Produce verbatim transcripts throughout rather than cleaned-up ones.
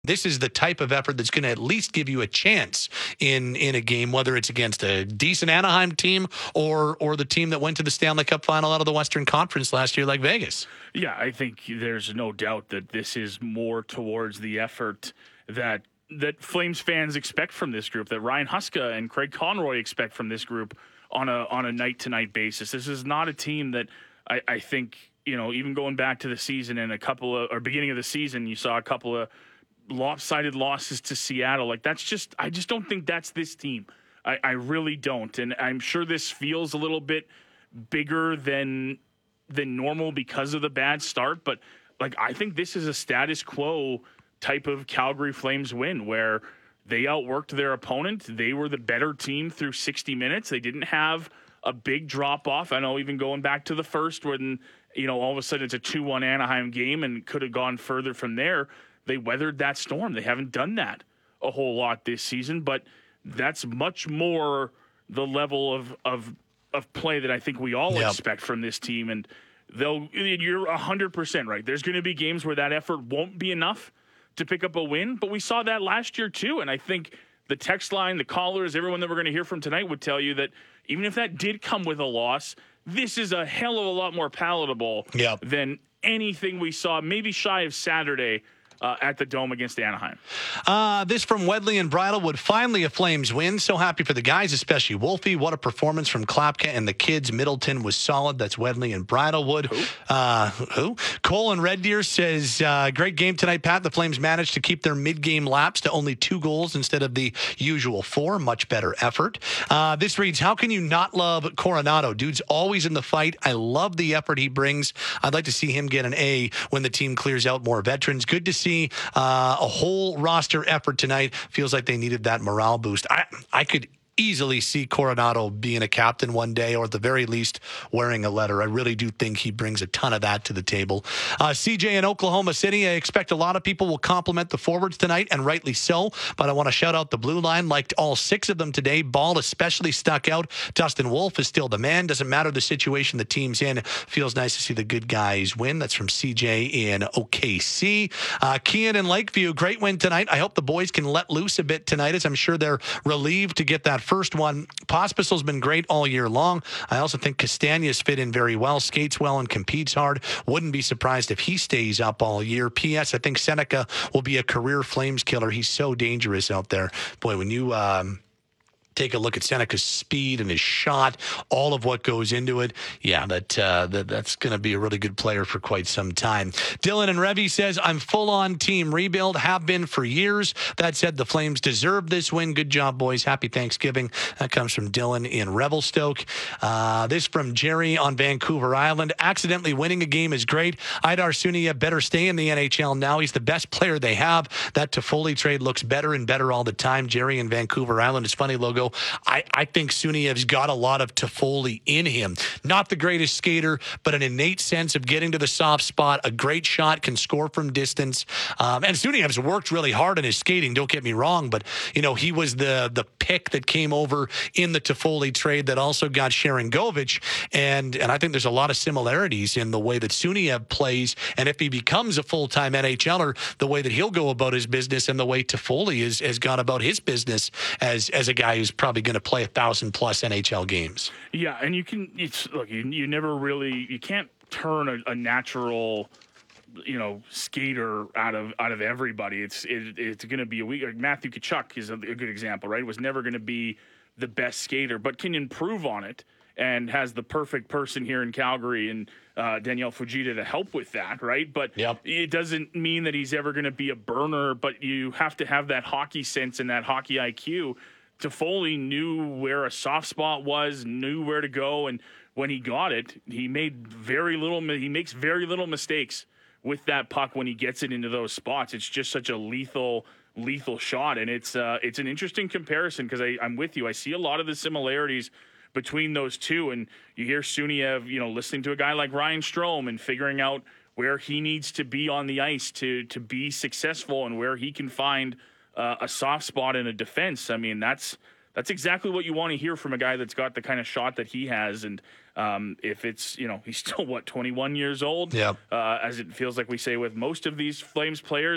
This is the type of effort that's going to at least give you a chance in in a game, whether it's against a decent Anaheim team or or the team that went to the Stanley Cup final out of the Western Conference last year, like Vegas. Yeah, I think there's no doubt that this is more towards the effort that that Flames fans expect from this group, that Ryan Huska and Craig Conroy expect from this group on a on a night to night basis. This is not a team that I, I think, you know, even going back to the season and a couple of or beginning of the season, you saw a couple of lopsided losses to Seattle. Like, that's just, I just don't think that's this team. I, I really don't. And I'm sure this feels a little bit bigger than than normal because of the bad start. But, like, I think this is a status quo type of Calgary Flames win where they outworked their opponent. They were the better team through sixty minutes. They didn't have a big drop off. I know, even going back to the first when, you know, all of a sudden it's a two one Anaheim game and could have gone further from there. They weathered that storm. They haven't done that a whole lot this season, but that's much more the level of of of play that I think we all yep. expect from this team. And they'll, you're one hundred percent right. There's going to be games where that effort won't be enough to pick up a win, but we saw that last year too. And I think the text line, the callers, everyone that we're going to hear from tonight would tell you that even if that did come with a loss, this is a hell of a lot more palatable yep. than anything we saw, maybe shy of Saturday, Uh, at the Dome against Anaheim. Uh, this from Wedley and Bridlewood. Finally, a Flames win. So happy for the guys, especially Wolfie. What a performance from Klapka and the kids. Middleton was solid. That's Wedley and Bridlewood. Who? Uh, who? Cole and Red Deer says, uh, great game tonight, Pat. The Flames managed to keep their mid-game lapse to only two goals instead of the usual four. Much better effort. Uh, this reads, how can you not love Coronado? Dude's always in the fight. I love the effort he brings. I'd like to see him get an A when the team clears out more veterans. Good to see Uh, a whole roster effort tonight. Feels like they needed that morale boost. I I could easily see Coronado being a captain one day, or at the very least wearing a letter. I really do think he brings a ton of that to the table. Uh, C J in Oklahoma City, I expect a lot of people will compliment the forwards tonight, and rightly so, but I want to shout out the blue line. Liked all six of them today. Ball especially stuck out. Dustin Wolf is still the man. Doesn't matter the situation the team's in. Feels nice to see the good guys win. That's from C J in O K C. Uh, Kian in Lakeview, great win tonight. I hope the boys can let loose a bit tonight, as I'm sure they're relieved to get that first one. Pospisil's been great all year long. I also think Castanha's fit in very well, skates well, and competes hard. Wouldn't be surprised if he stays up all year. P S. I think Seneca will be a career Flames killer. He's so dangerous out there. Boy, when you um, take a look at Seneca's speed and his shot, all of what goes into it, yeah, that, uh, that that's going to be a really good player for quite some time. Dylan and Revy says, I'm full-on team rebuild, have been for years. That said, the Flames deserve this win. Good job, boys. Happy Thanksgiving. That comes from Dylan in Revelstoke. Uh, this from Jerry on Vancouver Island. Accidentally winning a game is great. Idar Sunia better stay in the N H L now. He's the best player they have. That Toffoli trade looks better and better all the time. Jerry in Vancouver Island. It's funny, Logo. I, I think Suniev's got a lot of Toffoli in him. Not the greatest skater, but an innate sense of getting to the soft spot. A great shot, can score from distance. Um, and Suniev's worked really hard in his skating, don't get me wrong, but, you know, he was the the pick that came over in the Toffoli trade that also got Sharon Govich. And, and I think there's a lot of similarities in the way that Suniev plays. And if he becomes a full-time NHLer, the way that he'll go about his business and the way Toffoli is, has gone about his business as, as a guy who's probably going to play a thousand plus N H L games. Yeah, and you can it's look, you, you never really you can't turn a, a natural, you know, skater out of out of everybody. It's it, it's going to be a weak. Like Matthew Tkachuk is a, a good example, right? Was never going to be the best skater, but can improve on it, and has the perfect person here in Calgary and uh, Danielle Fujita to help with that, right? But yep. It doesn't mean that he's ever going to be a burner. But you have to have that hockey sense and that hockey I Q. Toffoli knew where a soft spot was, knew where to go, and when he got it, he made very little. He makes very little mistakes with that puck when he gets it into those spots. It's just such a lethal, lethal shot, and it's uh, it's an interesting comparison because I'm with you. I see a lot of the similarities between those two, and you hear Suniev, you know, listening to a guy like Ryan Strome and figuring out where he needs to be on the ice to to be successful and where he can find Uh, a soft spot in a defense. I mean, that's that's exactly what you want to hear from a guy that's got the kind of shot that he has. And um, if it's, you know, he's still, what, twenty-one years old? Yeah. Uh, as it feels like we say with most of these Flames players,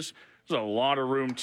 there's a lot of room